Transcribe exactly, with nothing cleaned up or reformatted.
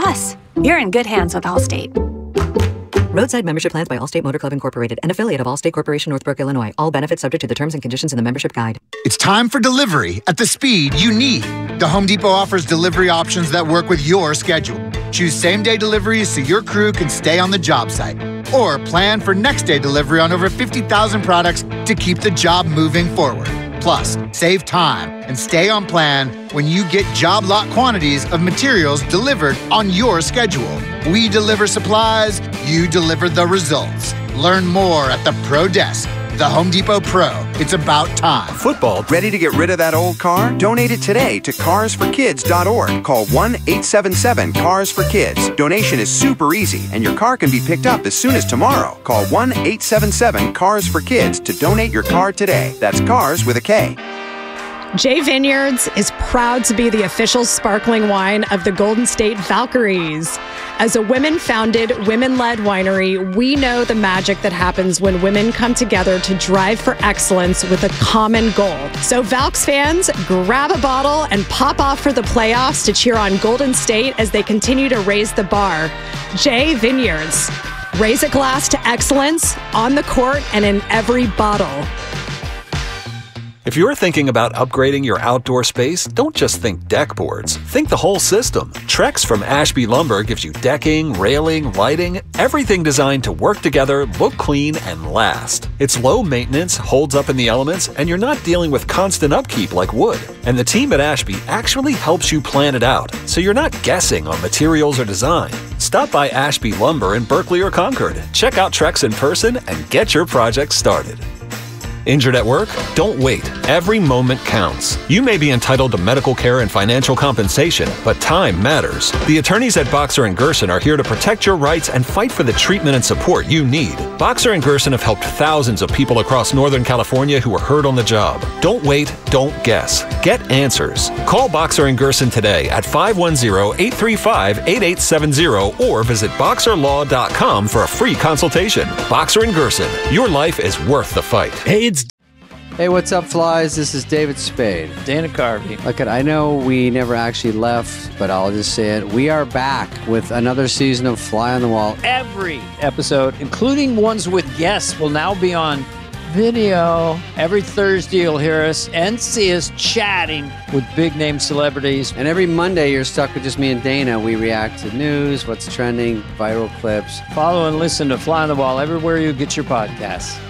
Plus, you're in good hands with Allstate. Roadside membership plans by Allstate Motor Club Incorporated, an affiliate of Allstate Corporation, Northbrook, Illinois. All benefits subject to the terms and conditions in the membership guide. It's time for delivery at the speed you need. The Home Depot offers delivery options that work with your schedule. Choose same-day deliveries so your crew can stay on the job site. Or plan for next-day delivery on over fifty thousand products to keep the job moving forward. Plus, save time and stay on plan when you get job lot quantities of materials delivered on your schedule. We deliver supplies, you deliver the results. Learn more at the Pro Desk. The Home Depot Pro. It's about time. Football, ready to get rid of that old car? Donate it today to cars for kids dot org. Call one eight seven seven cars for kids. Donation is super easy, and your car can be picked up as soon as tomorrow. Call one eight seven seven cars for kids to donate your car today. That's cars with a K. J Vineyards is proud to be the official sparkling wine of the Golden State Valkyries. As a women-founded, women-led winery, we know the magic that happens when women come together to drive for excellence with a common goal. So Valks fans, grab a bottle and pop off for the playoffs to cheer on Golden State as they continue to raise the bar. J Vineyards. Raise a glass to excellence on the court and in every bottle. If you're thinking about upgrading your outdoor space, don't just think deck boards. Think the whole system. Trex from Ashby Lumber gives you decking, railing, lighting, everything designed to work together, look clean, and last. It's low maintenance, holds up in the elements, and you're not dealing with constant upkeep like wood. And the team at Ashby actually helps you plan it out, so you're not guessing on materials or design. Stop by Ashby Lumber in Berkeley or Concord. Check out Trex in person and get your project started. Injured at work? Don't wait. Every moment counts. You may be entitled to medical care and financial compensation, but time matters. The attorneys at Boxer and Gerson are here to protect your rights and fight for the treatment and support you need. Boxer and Gerson have helped thousands of people across Northern California who were hurt on the job. Don't wait, don't guess. Get answers. Call Boxer and Gerson today at five one zero, eight three five, eight eight seven zero or visit boxer law dot com for a free consultation. Boxer and Gerson, your life is worth the fight. Hey, it's Hey, what's up, flies? This is David Spade. Dana Carvey. Look, I know we never actually left, but I'll just say it. We are back with another season of Fly on the Wall. Every episode, including ones with guests, will now be on video. Every Thursday, you'll hear us and see us chatting with big-name celebrities. And every Monday, you're stuck with just me and Dana. We react to news, what's trending, viral clips. Follow and listen to Fly on the Wall everywhere you get your podcasts.